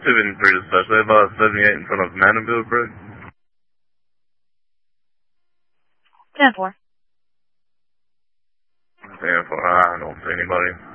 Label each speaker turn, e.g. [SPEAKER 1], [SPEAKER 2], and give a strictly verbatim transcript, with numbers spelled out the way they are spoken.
[SPEAKER 1] Should have been pretty special. They bought a seventy-eight in front of Mandeville Brook.
[SPEAKER 2] ten four.
[SPEAKER 1] ten four. I don't see anybody.